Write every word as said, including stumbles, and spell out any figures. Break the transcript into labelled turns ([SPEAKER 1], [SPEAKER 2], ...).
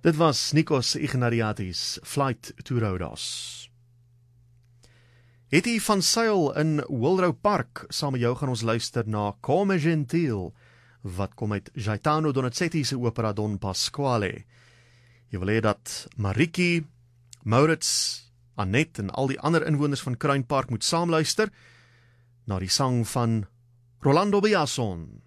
[SPEAKER 1] Dit was Nikos Ignatiadis, Flight to Rhodos. Hetty van Sail in Wilrow Park, saam met jou gaan ons luister na Come Gentile, wat kom uit Gaetano Donizetti se opera Don Pasquale. Jy wil hê dat Mariki, Maurits, Annette en al die ander inwoners van Kruin Park moet saamluister na die sang van Rolando Biason.